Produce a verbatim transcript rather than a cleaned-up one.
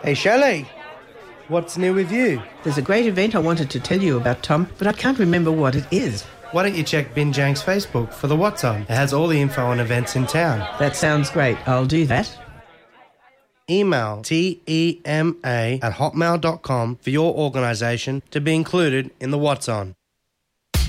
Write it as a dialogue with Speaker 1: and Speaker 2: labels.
Speaker 1: Hey, Shelley. What's new with you?
Speaker 2: There's a great event I wanted to tell you about, Tom, but I can't remember what it is.
Speaker 1: Why don't you check Binjang's Facebook for the What's On? It has all the info on events in town.
Speaker 2: That sounds great. I'll do that.
Speaker 1: Email T E M A at hotmail dot com for your organisation to be included in the What's On.